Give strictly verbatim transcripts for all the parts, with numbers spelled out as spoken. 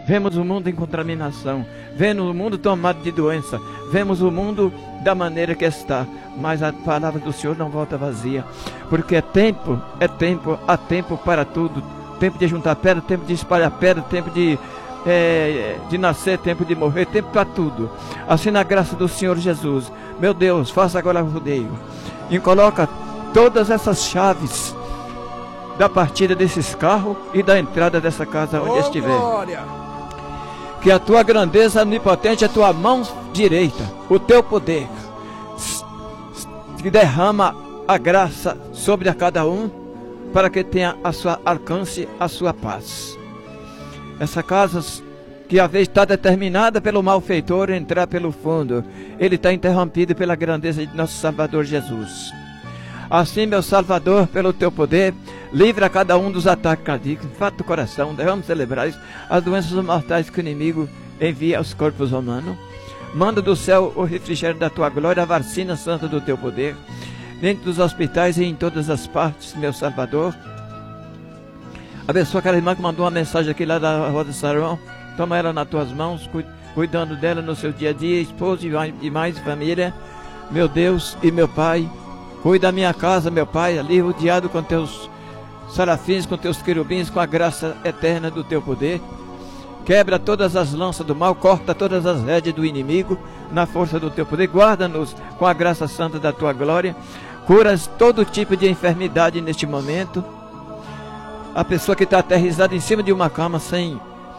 Vemos o mundo em contaminação, vemos o mundo tomado de doença, vemos o mundo da maneira que está, mas a palavra do Senhor não volta vazia, porque é tempo, é tempo, há tempo para tudo, tempo de juntar pedra, tempo de espalhar pedra, tempo de, é, de nascer, tempo de morrer, tempo para tudo. Assim, na graça do Senhor Jesus, meu Deus, faça agora o rodeio e coloca todas essas chaves da partida desses carros e da entrada dessa casa onde oh, estiver. Glória. Que a tua grandeza onipotente, a tua mão direita, o teu poder, que derrama a graça sobre a cada um, para que tenha a sua alcance, a sua paz. Essa casa, que a vez está determinada pelo malfeitor entrar pelo fundo, ele está interrompido pela grandeza de nosso Salvador Jesus. Assim, meu Salvador, pelo teu poder, livra cada um dos ataques cardíacos, fato do coração, derrames cerebrais, as doenças mortais que o inimigo envia aos corpos humanos. Manda do céu o refrigério da tua glória, a vacina santa do teu poder, dentro dos hospitais e em todas as partes, meu Salvador. Abençoa aquela irmã que mandou uma mensagem aqui lá da Rua do Sarão. Toma ela nas tuas mãos, cuidando dela no seu dia a dia, esposo e mais família. Meu Deus e meu Pai, cuida da minha casa, meu Pai, ali rodeado com teus serafins, com teus querubins, com a graça eterna do teu poder. Quebra todas as lanças do mal, corta todas as rédeas do inimigo, na força do teu poder. Guarda-nos com a graça santa da tua glória. Curas todo tipo de enfermidade neste momento. A pessoa que está aterrissada em cima de uma cama, sem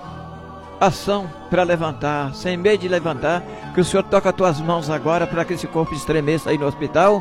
ação para levantar, sem medo de levantar, que o Senhor toque as tuas mãos agora para que esse corpo estremeça aí no hospital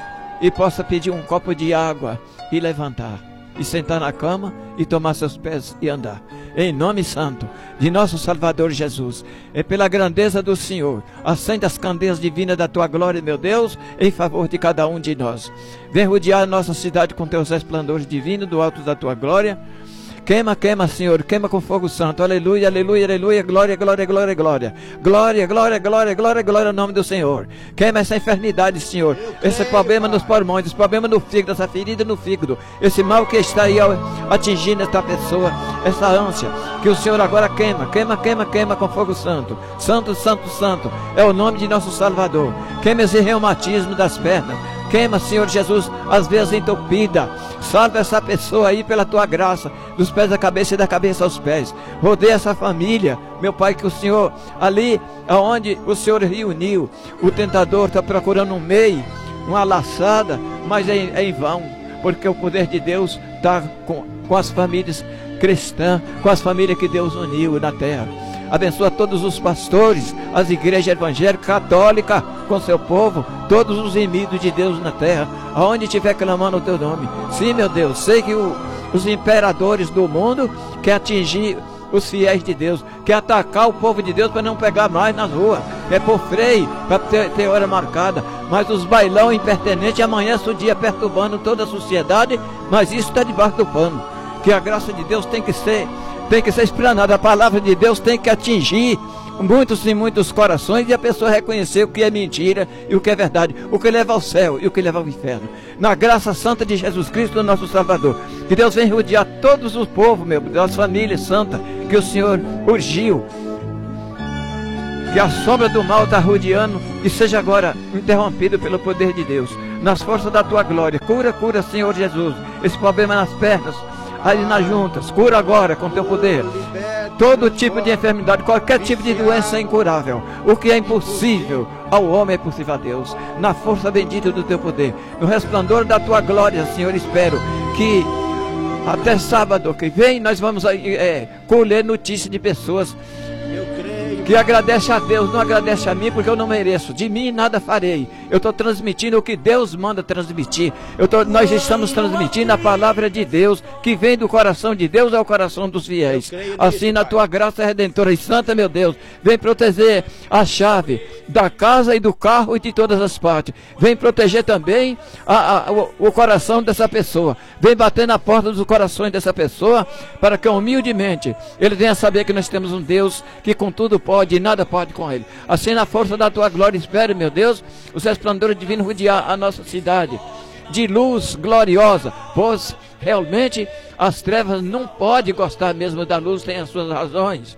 e possa pedir um copo de água e levantar, e sentar na cama e tomar seus pés e andar. Em nome santo de nosso Salvador Jesus, é pela grandeza do Senhor, acende as candeias divinas da tua glória, meu Deus, em favor de cada um de nós. Vem rodear a nossa cidade com teus resplendores divinos do alto da tua glória. Queima, queima, Senhor, queima com fogo santo. Aleluia, aleluia, aleluia. Glória, glória, glória, glória. Glória, glória, glória, glória, glória ao nome do Senhor. Queima essa enfermidade, Senhor. Esse problema nos pulmões, esse problema no fígado, essa ferida no fígado. Esse mal que está aí atingindo esta pessoa, essa ânsia. Que o Senhor agora queima, queima, queima, queima com fogo santo. Santo, santo, santo. É o nome de nosso Salvador. Queima esse reumatismo das pernas. Queima, Senhor Jesus, as veias entupidas. Salva essa pessoa aí pela tua graça, dos pés à cabeça e da cabeça aos pés. Rodeia essa família, meu Pai, que o Senhor, ali aonde o Senhor reuniu, o tentador está procurando um meio, uma laçada, mas é em, é em vão, porque o poder de Deus está com, com as famílias cristãs, com as famílias que Deus uniu na terra. Abençoa todos os pastores, as igrejas evangélicas, católicas, com seu povo, todos os inimigos de Deus na terra, aonde estiver clamando o teu nome. Sim, meu Deus, sei que o, os imperadores do mundo querem atingir os fiéis de Deus, quer atacar o povo de Deus para não pegar mais nas ruas, é por freio, para ter, ter hora marcada. Mas os bailão impertinentes amanhecem o dia perturbando toda a sociedade, mas isso está debaixo do pano, que a graça de Deus tem que ser tem que ser explanada, a palavra de Deus tem que atingir muitos e muitos corações e a pessoa reconhecer o que é mentira e o que é verdade, o que leva ao céu e o que leva ao inferno. Na graça santa de Jesus Cristo, nosso Salvador, que Deus venha rodear todos os povos, meu Deus, as famílias santas, que o Senhor urgiu, que a sombra do mal está rodeando e seja agora interrompido pelo poder de Deus, nas forças da tua glória. Cura, cura, Senhor Jesus, esse problema nas pernas, aí nas juntas, cura agora com teu poder todo tipo de enfermidade, qualquer tipo de doença é incurável. O que é impossível ao homem é possível a Deus, na força bendita do teu poder, no resplandor da tua glória, Senhor. Espero que até sábado que vem nós vamos é, colher notícias de pessoas que agradece a Deus, não agradece a mim, porque eu não mereço. De mim nada farei. Eu estou transmitindo o que Deus manda transmitir. Eu tô, nós estamos transmitindo a palavra de Deus, que vem do coração de Deus ao coração dos fiéis. Assim, na tua graça redentora e santa, meu Deus, vem proteger a chave da casa e do carro e de todas as partes. Vem proteger também a, a, o, o coração dessa pessoa. Vem bater na porta dos corações dessa pessoa, para que humildemente ele venha saber que nós temos um Deus que com tudo pode e nada pode com ele. Assim, na força da tua glória, espero, meu Deus, os resplendores divinos rodear a nossa cidade de luz gloriosa, pois realmente as trevas não podem gostar mesmo da luz, tem as suas razões.